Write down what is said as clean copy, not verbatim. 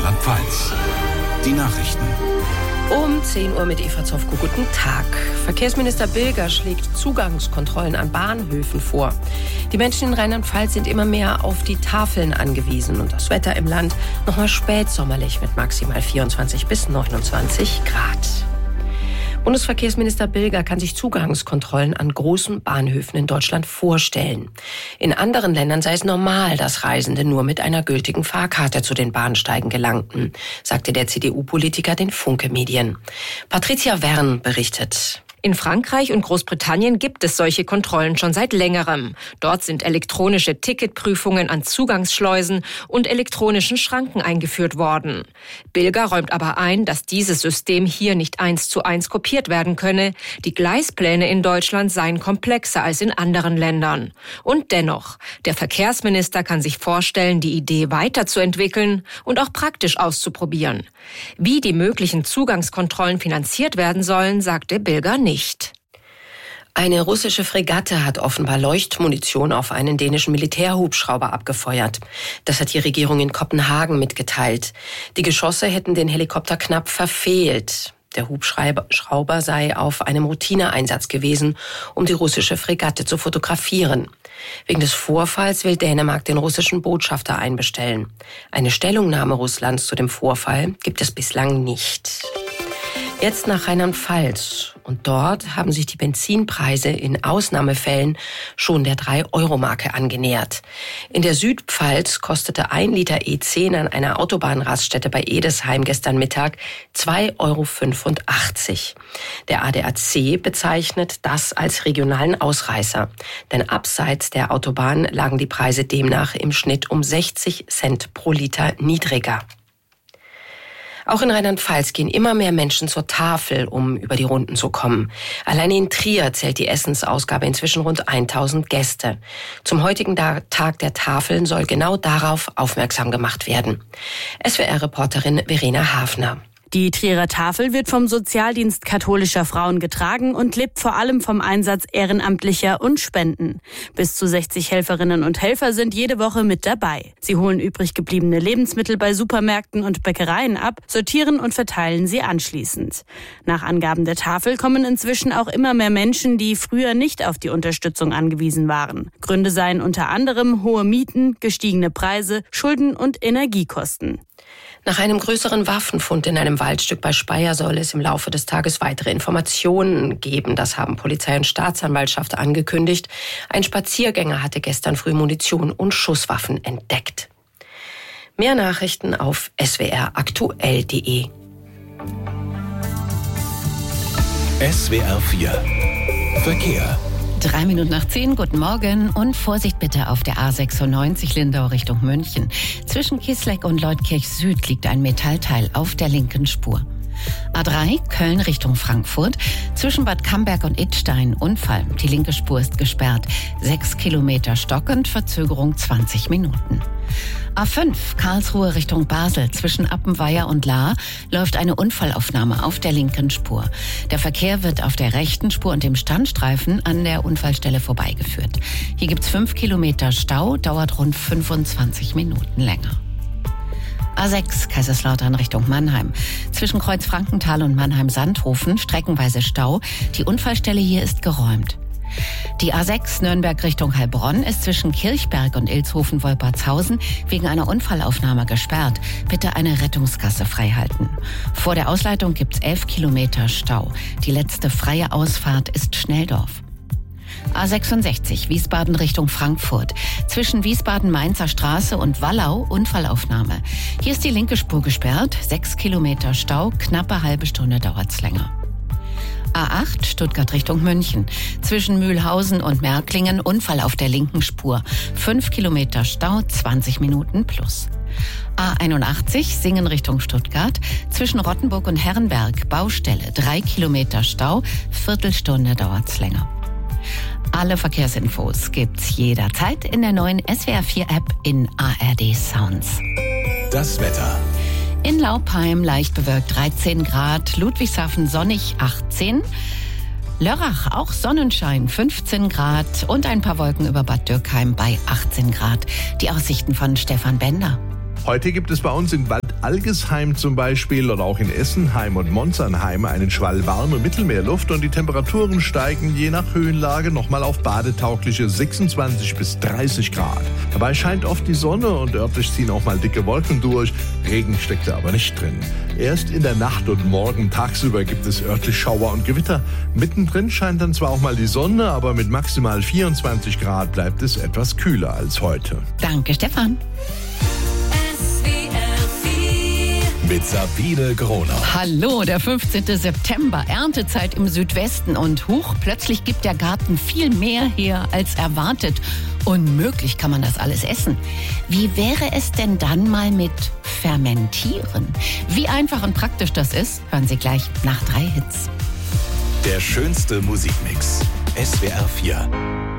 Rheinland-Pfalz. Die Nachrichten. Um 10 Uhr mit Eva Zofko. Guten Tag. Verkehrsminister Bilger schlägt Zugangskontrollen an Bahnhöfen vor. Die Menschen in Rheinland-Pfalz sind immer mehr auf die Tafeln angewiesen und das Wetter im Land nochmal spätsommerlich mit maximal 24 bis 29 Grad. Bundesverkehrsminister Bilger kann sich Zugangskontrollen an großen Bahnhöfen in Deutschland vorstellen. In anderen Ländern sei es normal, dass Reisende nur mit einer gültigen Fahrkarte zu den Bahnsteigen gelangten, sagte der CDU-Politiker den Funke-Medien. Patricia Wern berichtet. In Frankreich und Großbritannien gibt es solche Kontrollen schon seit längerem. Dort sind elektronische Ticketprüfungen an Zugangsschleusen und elektronischen Schranken eingeführt worden. Bilger räumt aber ein, dass dieses System hier nicht 1:1 kopiert werden könne. Die Gleispläne in Deutschland seien komplexer als in anderen Ländern. Und dennoch, der Verkehrsminister kann sich vorstellen, die Idee weiterzuentwickeln und auch praktisch auszuprobieren. Wie die möglichen Zugangskontrollen finanziert werden sollen, sagte Bilger nicht. Eine russische Fregatte hat offenbar Leuchtmunition auf einen dänischen Militärhubschrauber abgefeuert. Das hat die Regierung in Kopenhagen mitgeteilt. Die Geschosse hätten den Helikopter knapp verfehlt. Der Hubschrauber sei auf einem Routineeinsatz gewesen, um die russische Fregatte zu fotografieren. Wegen des Vorfalls will Dänemark den russischen Botschafter einbestellen. Eine Stellungnahme Russlands zu dem Vorfall gibt es bislang nicht. Jetzt nach Rheinland-Pfalz. Und dort haben sich die Benzinpreise in Ausnahmefällen schon der 3-Euro-Marke angenähert. In der Südpfalz kostete 1 Liter E10 an einer Autobahnraststätte bei Edesheim gestern Mittag 2,85 Euro. Der ADAC bezeichnet das als regionalen Ausreißer. Denn abseits der Autobahn lagen die Preise demnach im Schnitt um 60 Cent pro Liter niedriger. Auch in Rheinland-Pfalz gehen immer mehr Menschen zur Tafel, um über die Runden zu kommen. Alleine in Trier zählt die Essensausgabe inzwischen rund 1000 Gäste. Zum heutigen Tag der Tafeln soll genau darauf aufmerksam gemacht werden. SWR-Reporterin Verena Hafner. Die Trierer Tafel wird vom Sozialdienst katholischer Frauen getragen und lebt vor allem vom Einsatz Ehrenamtlicher und Spenden. Bis zu 60 Helferinnen und Helfer sind jede Woche mit dabei. Sie holen übrig gebliebene Lebensmittel bei Supermärkten und Bäckereien ab, sortieren und verteilen sie anschließend. Nach Angaben der Tafel kommen inzwischen auch immer mehr Menschen, die früher nicht auf die Unterstützung angewiesen waren. Gründe seien unter anderem hohe Mieten, gestiegene Preise, Schulden und Energiekosten. Nach einem größeren Waffenfund in einem Waldstück bei Speyer soll es im Laufe des Tages weitere Informationen geben. Das haben Polizei und Staatsanwaltschaft angekündigt. Ein Spaziergänger hatte gestern früh Munition und Schusswaffen entdeckt. Mehr Nachrichten auf swraktuell.de. SWR 4 Verkehr. 3 Minuten nach 10, guten Morgen und Vorsicht bitte auf der A96 Lindau Richtung München. Zwischen Kiesleck und Leutkirch Süd liegt ein Metallteil auf der linken Spur. A3 Köln Richtung Frankfurt. Zwischen Bad Camberg und Idstein Unfall. Die linke Spur ist gesperrt. 6 Kilometer stockend, Verzögerung 20 Minuten. A5 Karlsruhe Richtung Basel. Zwischen Appenweier und Lahr läuft eine Unfallaufnahme auf der linken Spur. Der Verkehr wird auf der rechten Spur und dem Standstreifen an der Unfallstelle vorbeigeführt. Hier gibt's 5 Kilometer Stau, dauert rund 25 Minuten länger. A6 Kaiserslautern Richtung Mannheim. Zwischen Kreuz-Frankenthal und Mannheim-Sandhofen streckenweise Stau. Die Unfallstelle hier ist geräumt. Die A6 Nürnberg Richtung Heilbronn ist zwischen Kirchberg und Ilshofen-Wolpertshausen wegen einer Unfallaufnahme gesperrt. Bitte eine Rettungsgasse freihalten. Vor der Ausleitung gibt's 11 Kilometer Stau. Die letzte freie Ausfahrt ist Schnelldorf. A66 Wiesbaden Richtung Frankfurt. Zwischen Wiesbaden-Mainzer Straße und Wallau Unfallaufnahme. Hier ist die linke Spur gesperrt. 6 Kilometer Stau, knappe halbe Stunde dauert's länger. A8 Stuttgart Richtung München. Zwischen Mühlhausen und Märklingen Unfall auf der linken Spur. 5 Kilometer Stau, 20 Minuten plus. A81 Singen Richtung Stuttgart. Zwischen Rottenburg und Herrenberg Baustelle. 3 Kilometer Stau, Viertelstunde dauert's länger. Alle Verkehrsinfos gibt's jederzeit in der neuen SWR 4 App in ARD Sounds. Das Wetter. In Laupheim leicht bewölkt 13 Grad, Ludwigshafen sonnig 18, Lörrach auch Sonnenschein 15 Grad und ein paar Wolken über Bad Dürkheim bei 18 Grad. Die Aussichten von Stefan Bender. Heute gibt es bei uns in Bad Algesheim zum Beispiel oder auch in Essenheim und Monsernheim einen Schwall warme Mittelmeerluft und die Temperaturen steigen je nach Höhenlage nochmal auf badetaugliche 26 bis 30 Grad. Dabei scheint oft die Sonne und örtlich ziehen auch mal dicke Wolken durch. Regen steckt da aber nicht drin. Erst in der Nacht und morgen tagsüber gibt es örtlich Schauer und Gewitter. Mittendrin scheint dann zwar auch mal die Sonne, aber mit maximal 24 Grad bleibt es etwas kühler als heute. Danke, Stefan. Mit Sabine Gronau. Hallo, der 15. September, Erntezeit im Südwesten und plötzlich gibt der Garten viel mehr her als erwartet. Unmöglich kann man das alles essen. Wie wäre es denn dann mal mit Fermentieren? Wie einfach und praktisch das ist, hören Sie gleich nach 3 Hits. Der schönste Musikmix. SWR 4.